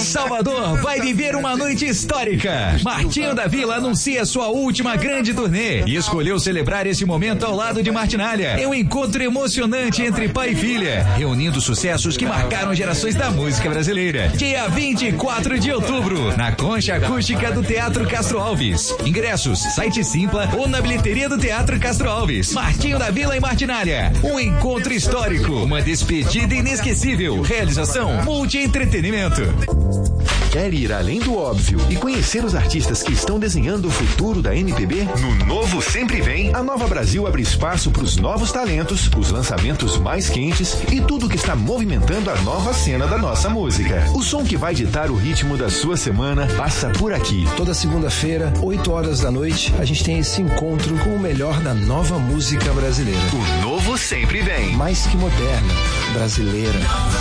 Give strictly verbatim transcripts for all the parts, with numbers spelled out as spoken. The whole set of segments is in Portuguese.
Salvador vai viver uma noite histórica. Martinho da Vila anuncia sua última grande turnê e escolheu celebrar esse momento ao lado de Martinália. É um encontro emocionante entre pai e filha, reunindo sucessos que marcaram gerações da música brasileira. Dia vinte e quatro de outubro, na Concha Acústica do Teatro Castro Alves. Ingressos, site Simpla ou na bilheteria do Teatro Castro Alves. Martinho da Vila e Martinália. Um encontro histórico, uma despedida inesquecível. Realização Multi Entretenimento. Quer ir além do óbvio e conhecer os artistas que estão desenhando o futuro da M P B? No Novo Sempre Vem, a Nova Brasil abre espaço para os novos talentos, os lançamentos mais quentes e tudo que está movimentando a nova cena da nossa música. O som que vai ditar o ritmo da sua semana passa por aqui. Toda segunda-feira, oito horas da noite, a gente tem esse encontro com o melhor da nova música brasileira. O Novo Sempre Vem. Mais que moderna, brasileira.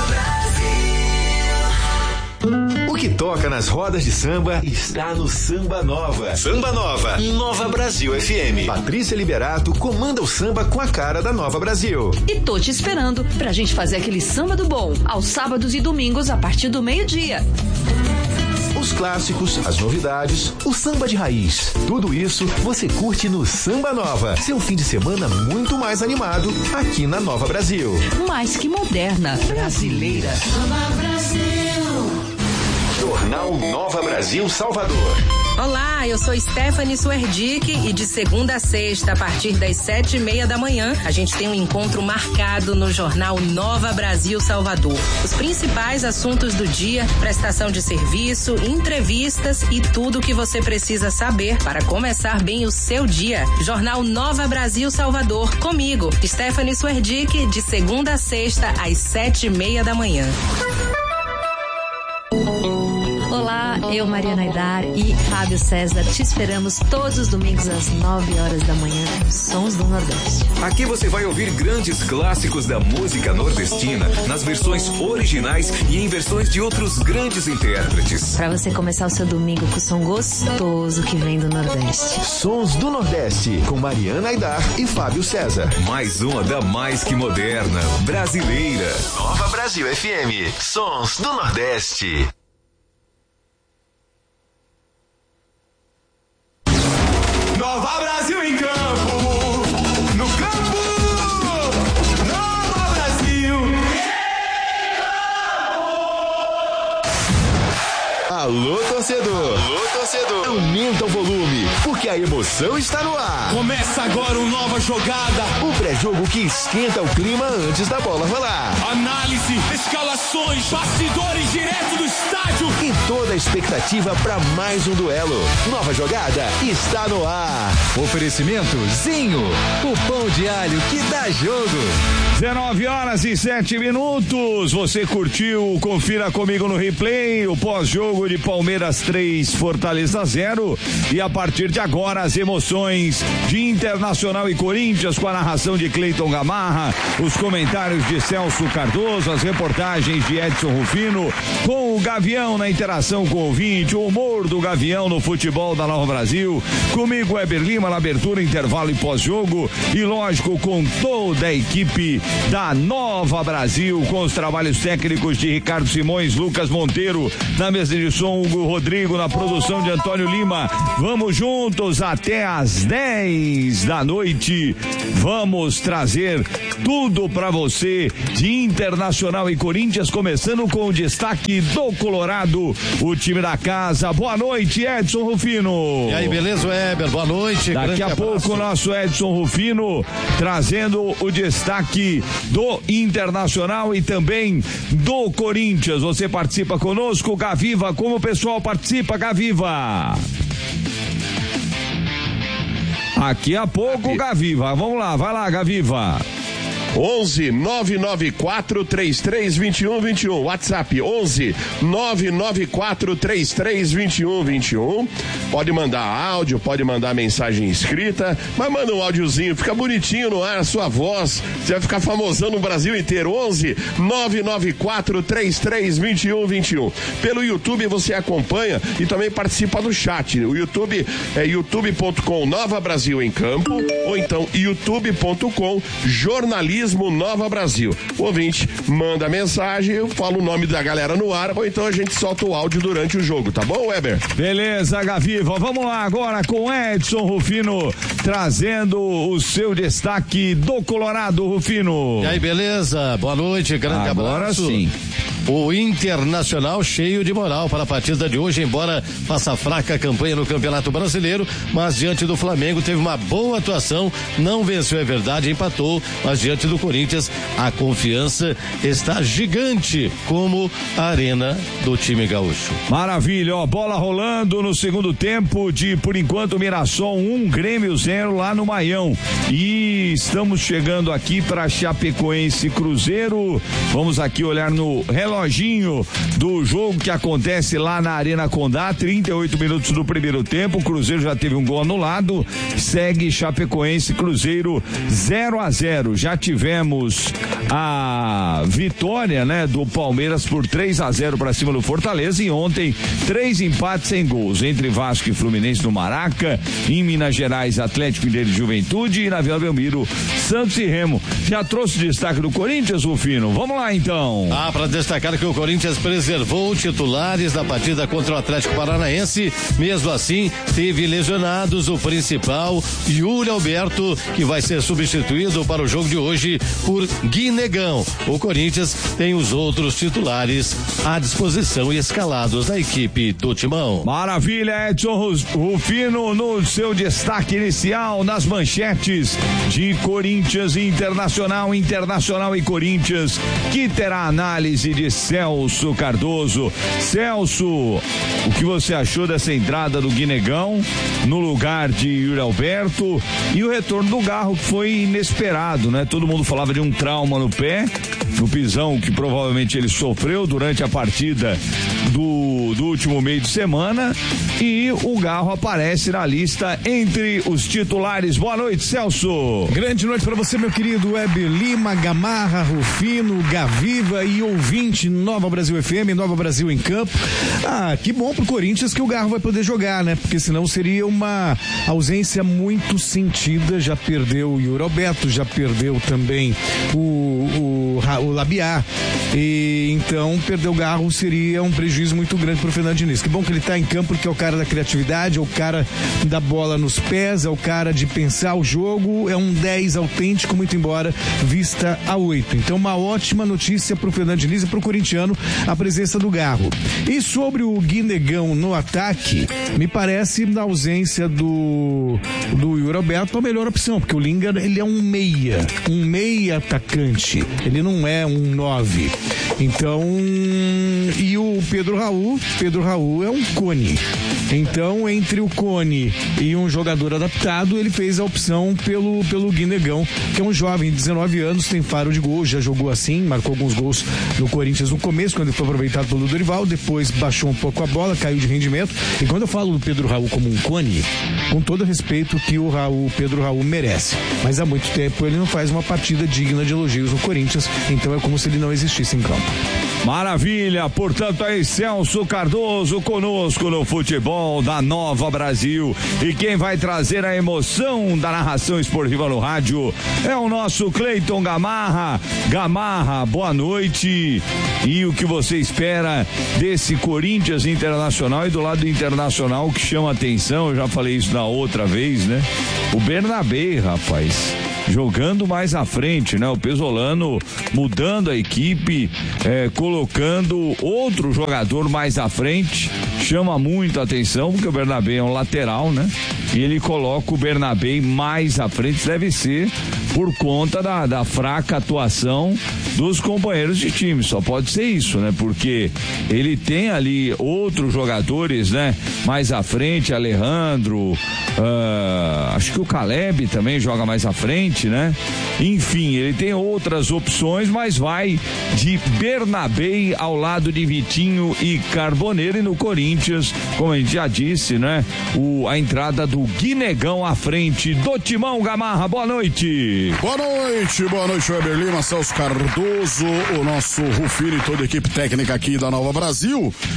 O que toca nas rodas de samba está no Samba Nova. Samba Nova, Nova Brasil F M. Patrícia Liberato comanda o samba com a cara da Nova Brasil. E tô te esperando pra gente fazer aquele samba do bom, aos sábados e domingos a partir do meio-dia. Os clássicos, as novidades, o samba de raiz. Tudo isso você curte no Samba Nova. Seu fim de semana muito mais animado aqui na Nova Brasil. Mais que moderna, brasileira. Nova Brasil. Jornal Nova Brasil Salvador. Olá, eu sou Stephanie Suerdick e de segunda a sexta, a partir das sete e meia da manhã, a gente tem um encontro marcado no Jornal Nova Brasil Salvador. Os principais assuntos do dia, prestação de serviço, entrevistas e tudo o que você precisa saber para começar bem o seu dia. Jornal Nova Brasil Salvador, comigo, Stephanie Suerdick, de segunda a sexta, às sete e meia da manhã. Olá, eu, Mariana Aidar e Fábio César, te esperamos todos os domingos às nove horas da manhã, Sons do Nordeste. Aqui você vai ouvir grandes clássicos da música nordestina, nas versões originais e em versões de outros grandes intérpretes. Para você começar o seu domingo com o som gostoso que vem do Nordeste. Sons do Nordeste, com Mariana Aidar e Fábio César. Mais uma da mais que moderna, brasileira. Nova Brasil F M, Sons do Nordeste. Nova Brasil em campo, no campo, Nova Brasil. Alô, torcedor. Alô, torcedor. Aumenta o volume, porque a emoção está no ar. Começa agora uma nova jogada. O pré-jogo que esquenta o clima antes da bola rolar. Análise, escalações, bastidores direto do estádio. E toda a expectativa para mais um duelo. Nova jogada está no ar. Oferecimento Zinho, o pão de alho que dá jogo. dezenove horas e sete minutos. Você curtiu? Confira comigo no replay o pós-jogo de Palmeiras três, Fortaleza zero. E a partir de agora, as emoções de Internacional e Corinthians com a narração de Cleiton Gamarra, os comentários de Celso Cardoso, as reportagens de Edson Rufino, com o Gavião na interação com o ouvinte, o humor do Gavião no futebol da Nova Brasil. Comigo, Weber Lima, na abertura, intervalo e pós-jogo. E lógico, com toda a equipe da Nova Brasil, com os trabalhos técnicos de Ricardo Simões, Lucas Monteiro, na mesa de som, Hugo Rodrigo, na produção de Antônio Lima. Vamos juntos até às dez da noite. Vamos trazer tudo para você de Internacional e Corinthians, começando com o destaque do Colorado, o time da casa. Boa noite, Edson Rufino. E aí, beleza, Weber? Boa noite. Daqui a pouco o nosso Edson Rufino trazendo o destaque do Internacional e também do Corinthians. Você participa conosco, Gaviva. Como o pessoal participa, Gaviva? Daqui a pouco, Gaviva. Vamos lá, vai lá, Gaviva. onze nove nove quatro três três dois um dois um, WhatsApp onze nove nove quatro três três dois um dois um. Pode mandar áudio, pode mandar mensagem escrita, mas manda um áudiozinho, fica bonitinho no ar a sua voz, você vai ficar famosão no Brasil inteiro. Onze nove nove quatro três três dois um dois um. Pelo YouTube você acompanha e também participa do chat. O YouTube é youtube ponto com Nova Brasil em Campo, ou então youtube ponto com Jornalismo Turismo Nova Brasil. O ouvinte manda mensagem, eu falo o nome da galera no ar, ou então a gente solta o áudio durante o jogo, tá bom, Weber? Beleza, Gaviva. Vamos lá agora com Edson Rufino, trazendo o seu destaque do Colorado, Rufino. E aí, beleza? Boa noite, grande agora abraço. Sim. O Internacional cheio de moral para a partida de hoje, embora faça fraca campanha no Campeonato Brasileiro, mas diante do Flamengo teve uma boa atuação, não venceu, é verdade, empatou, mas diante do Corinthians a confiança está gigante, como a arena do time gaúcho. Maravilha, ó, bola rolando no segundo tempo de, por enquanto, Mirassol um, Grêmio zero lá no Maião. E estamos chegando aqui para Chapecoense Cruzeiro. Vamos aqui olhar no relógio reloginho do jogo que acontece lá na Arena Condá, trinta e oito minutos do primeiro tempo, o Cruzeiro já teve um gol anulado, segue Chapecoense Cruzeiro zero a zero. Já tivemos a vitória, né, do Palmeiras por três a zero para cima do Fortaleza, e ontem três empates sem gols entre Vasco e Fluminense no Maraca, em Minas Gerais Atlético Mineiro e Juventude, e na Vila Belmiro Santos e Remo. Já trouxe o destaque do Corinthians, Rufino? Vamos lá então. Ah, para destacar que o Corinthians preservou titulares da partida contra o Atlético Paranaense, mesmo assim teve lesionados o principal, Yuri Alberto, que vai ser substituído para o jogo de hoje por Guinegão. O Corinthians tem os outros titulares à disposição e escalados da equipe do Timão. Maravilha, Edson Rufino, no seu destaque inicial nas manchetes de Corinthians e Internacional, Internacional e Corinthians, que terá análise de Celso Cardoso. Celso, o que você achou dessa entrada do Guinegão no lugar de Yuri Alberto e o retorno do Garro, que foi inesperado, né? Todo mundo falava de um trauma no pé, no pisão que provavelmente ele sofreu durante a partida do, do último meio de semana, e o Garro aparece na lista entre os titulares. Boa noite, Celso. Grande noite para você, meu querido Web Lima, Gamarra, Rufino, Gaviva e ouvinte Nova Brasil F M, Nova Brasil em Campo. Ah, que bom pro Corinthians que o Garro vai poder jogar, né? Porque senão seria uma ausência muito sentida. Já perdeu o Yuri Alberto, já perdeu também o, o, o Labiá. E então perder o Garro seria um prejuízo muito grande pro Fernando Diniz. Que bom que ele tá em campo, porque é o cara da criatividade, é o cara da bola nos pés, é o cara de pensar o jogo, é um dez autêntico, muito embora vista a oito. Então uma ótima notícia pro Fernando Diniz e pro corintiano a presença do Garro. E sobre o Guinegão no ataque, me parece, na ausência do do Yuri Alberto, a melhor opção, porque o Linga, ele é um meia, um meia atacante, ele não é um nove. Então, e o Pedro Raul, Pedro Raul é um cone. Então, entre o cone e um jogador adaptado, ele fez a opção pelo, pelo Guinegão, que é um jovem de dezenove anos, tem faro de gol, já jogou assim, marcou alguns gols no Corinthians no começo, quando ele foi aproveitado pelo Dorival, depois baixou um pouco a bola, caiu de rendimento. E quando eu falo do Pedro Raul como um cone, com todo o respeito que o Raul, Pedro Raul merece, mas há muito tempo ele não faz uma partida digna de elogios no Corinthians, então é como se ele não existisse em campo. Maravilha, portanto aí Celso Cardoso conosco no futebol da Nova Brasil, e quem vai trazer a emoção da narração esportiva no rádio é o nosso Cleiton Gamarra. Gamarra, boa noite, e o que você espera desse Corinthians Internacional? E do lado do Internacional, o que chama atenção, eu já falei isso na outra vez, né? O Bernabé, rapaz, jogando mais à frente, né? O Pesolano mudando a equipe, é, colocando outro jogador mais à frente, chama muito a atenção, porque o Bernabé é um lateral, né? E ele coloca o Bernabé mais à frente, deve ser por conta da, da fraca atuação dos companheiros de time, só pode ser isso, né? Porque ele tem ali outros jogadores, né? Mais à frente, Alejandro, uh, acho que o Caleb também joga mais à frente, né? Enfim, ele tem outras opções, mas vai de Bernabé ao lado de Vitinho e Carboneiro. E no Corinthians, como a gente já disse, né? O, a entrada do Guinegão à frente do Timão. Gamarra, boa noite. Boa noite, boa noite, Weber Lima, Celso Cardoso, o nosso Rufino e toda a equipe técnica aqui da Nova Brasil.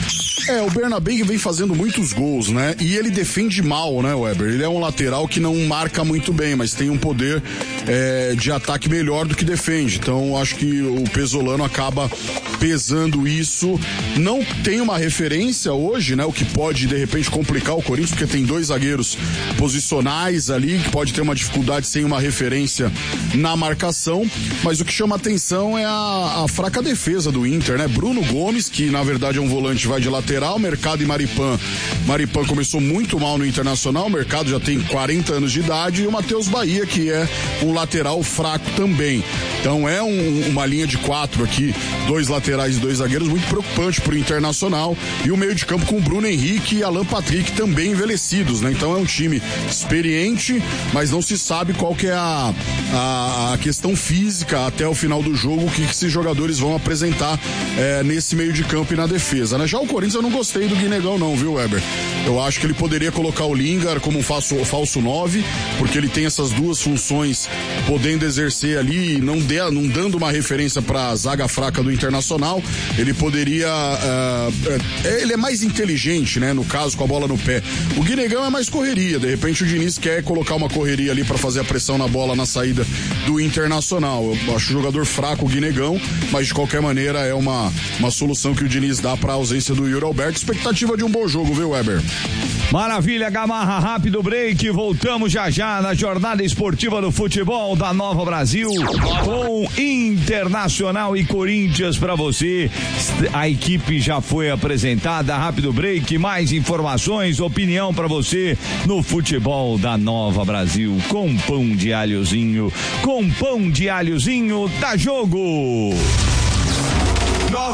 É, o Bernabé vem fazendo muitos gols, né? E ele defende mal, né, Weber? Ele é um lateral que não marca muito bem, mas tem um poder é, de ataque melhor do que defende. Então, acho que o Pesolano acaba pesando isso. Não tem uma referência hoje, né? O que pode, de repente, complicar o Corinthians, porque tem dois zagueiros posicionais ali, que pode ter uma dificuldade sem uma referência na marcação. Mas o que chama atenção é a, a fraca defesa do Inter, né? Bruno Gomes, que na verdade é um volante, vai de lateral. Mercado e Maripan. Maripan começou muito mal no Internacional. O Mercado já tem quarenta anos de idade. E o Matheus Bahia, que é um lateral fraco também. Então é um, uma linha de quatro aqui, dois laterais e dois zagueiros, muito preocupante pro Internacional. E o meio de campo com o Bruno Henrique e Alan Patrick também envelhecidos, né? Então é um time experiente, mas não se sabe qual que é a, a, a questão física até o final do jogo, o que, que esses jogadores vão apresentar é, nesse meio de campo e na defesa, né? Já o Corinthians eu não gostei do Guinegão não, viu, Weber? Eu acho que ele poderia colocar o Lingard como um falso, falso nove, porque ele tem essas duas funções podendo exercer ali, não, de, não dando uma referência para a zaga fraca do Internacional. Ele poderia uh, uh, ele é mais inteligente, né, no caso, com a bola no pé. O Guinegão é mais correria, de repente o Diniz quer colocar uma correria ali para fazer a pressão na bola na saída do Internacional. Eu acho o jogador fraco o Guinegão, mas de qualquer maneira é uma, uma solução que o Diniz dá para a ausência do Yuri Alberto. Expectativa de um bom jogo, viu, Weber? Maravilha, Gamarra, rápido break, voltamos já já na jornada esportiva do futebol da Nova Brasil, com Internacional e Corinthians para você. A equipe já foi apresentada, rápido break, mais informações, opinião para você no futebol da Nova Brasil, com pão de alhozinho, com pão de alhozinho, dá jogo!